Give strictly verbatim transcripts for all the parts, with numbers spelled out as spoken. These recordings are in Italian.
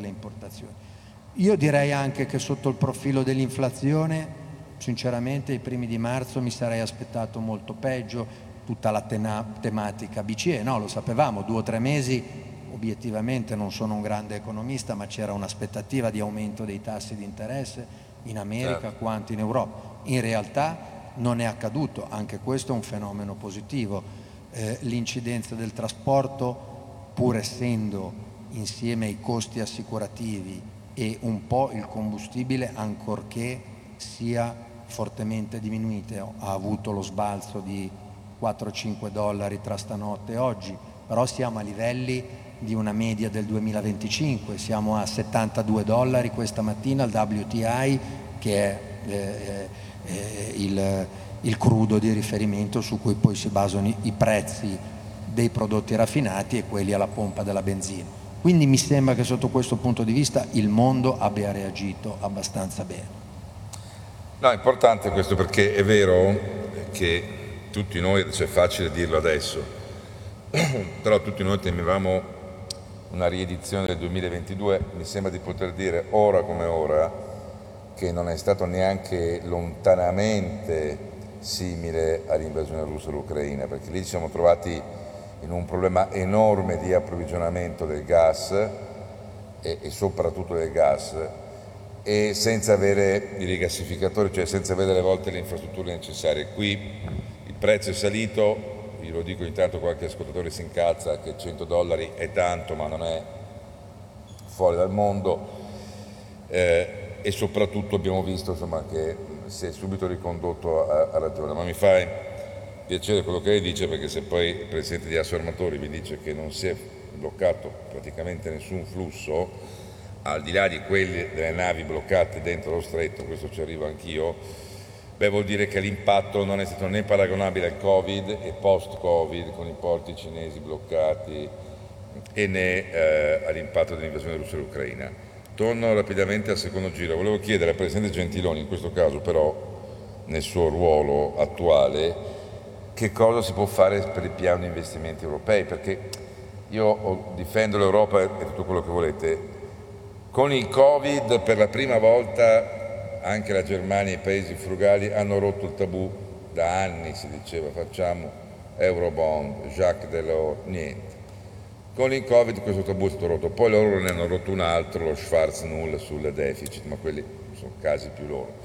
le importazioni. Io direi anche che sotto il profilo dell'inflazione, sinceramente, i primi di marzo mi sarei aspettato molto peggio. Tutta la tematica B C E, no, lo sapevamo, due o tre mesi, obiettivamente non sono un grande economista, ma c'era un'aspettativa di aumento dei tassi di interesse in America certo. quanto in Europa. In realtà non è accaduto, anche questo è un fenomeno positivo. Eh, l'incidenza del trasporto, pur essendo insieme ai costi assicurativi e un po' il combustibile, ancorché sia fortemente diminuito, ha avuto lo sbalzo di quattro cinque dollari tra stanotte e oggi, però siamo a livelli di una media del duemilaventicinque, siamo a settantadue dollari questa mattina al W T I, che è eh, eh, il, il crudo di riferimento su cui poi si basano i, i prezzi dei prodotti raffinati e quelli alla pompa della benzina. Quindi mi sembra che sotto questo punto di vista il mondo abbia reagito abbastanza bene. No, è importante questo, perché è vero che tutti noi, cioè è facile dirlo adesso, però tutti noi temevamo una riedizione del duemilaventidue, mi sembra di poter dire ora come ora che non è stato neanche lontanamente simile all'invasione russa dell'Ucraina, perché lì ci siamo trovati in un problema enorme di approvvigionamento del gas e, e soprattutto del gas, e senza avere i rigassificatori, cioè senza avere alle volte le infrastrutture necessarie. Qui il prezzo è salito, io lo dico, intanto qualche ascoltatore si incalza che cento dollari è tanto, ma non è fuori dal mondo, eh, e soprattutto abbiamo visto, insomma, che si è subito ricondotto a, a ragione. Ma mi fa piacere quello che lei dice, perché se poi il presidente di Assoarmatori vi dice che non si è bloccato praticamente nessun flusso, al di là di quelli delle navi bloccate dentro lo stretto, questo ci arrivo anch'io, beh, vuol dire che l'impatto non è stato né paragonabile al Covid e post-Covid con i porti cinesi bloccati, e né eh, all'impatto dell'invasione russa dell'Ucraina. Torno rapidamente al secondo giro. Volevo chiedere al presidente Gentiloni, in questo caso però nel suo ruolo attuale, che cosa si può fare per il piano di investimenti europei, perché io difendo l'Europa e tutto quello che volete. Con il Covid per la prima volta anche la Germania e i paesi frugali hanno rotto il tabù. Da anni si diceva facciamo Eurobond, Jacques Delors, niente. Con il Covid questo tabù è stato rotto, poi loro ne hanno rotto un altro, lo Schwarz Null sul deficit, ma quelli sono casi più loro.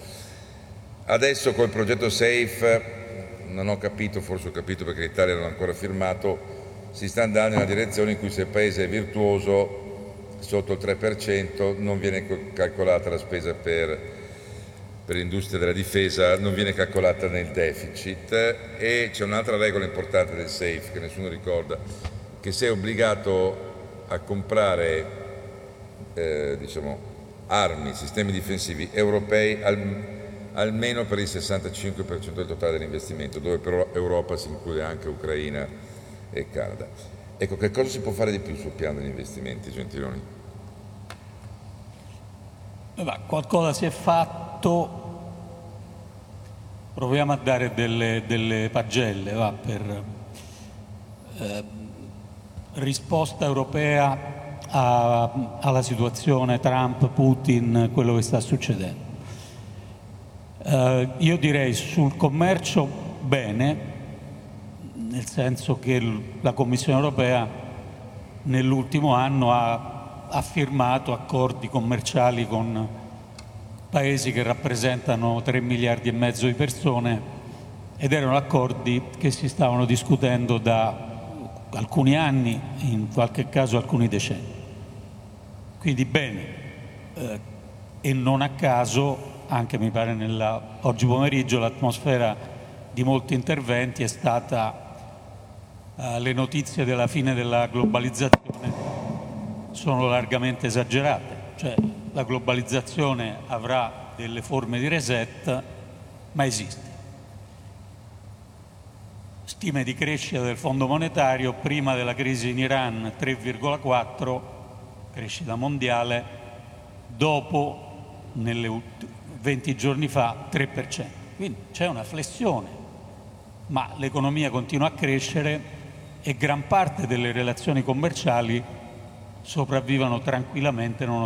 Adesso col progetto SAFE, non ho capito, forse ho capito perché l'Italia non ha ancora firmato, si sta andando in una direzione in cui se il paese è virtuoso sotto il tre per cento non viene calcolata la spesa per, per l'industria della difesa, non viene calcolata nel deficit, e c'è un'altra regola importante del SAFE che nessuno ricorda, che sei obbligato a comprare eh, diciamo, armi, sistemi difensivi europei al almeno per il sessantacinque per cento del totale dell'investimento, dove però Europa si include anche Ucraina e Canada. Ecco, che cosa si può fare di più sul piano degli investimenti, Gentiloni? Beh, qualcosa si è fatto, proviamo a dare delle, delle pagelle, va, per eh, risposta europea a, alla situazione Trump, Putin, quello che sta succedendo. Uh, io direi sul commercio bene, nel senso che la Commissione europea nell'ultimo anno ha, ha firmato accordi commerciali con paesi che rappresentano tre miliardi e mezzo di persone, ed erano accordi che si stavano discutendo da alcuni anni, in qualche caso alcuni decenni. Quindi bene, eh, e non a caso anche mi pare nella, oggi pomeriggio l'atmosfera di molti interventi è stata uh, le notizie della fine della globalizzazione sono largamente esagerate, cioè la globalizzazione avrà delle forme di reset, ma esiste. Stime di crescita del Fondo monetario prima della crisi in Iran tre virgola quattro, crescita mondiale, dopo nelle venti giorni fa tre per cento, quindi c'è una flessione, ma l'economia continua a crescere e gran parte delle relazioni commerciali sopravvivono tranquillamente nonostante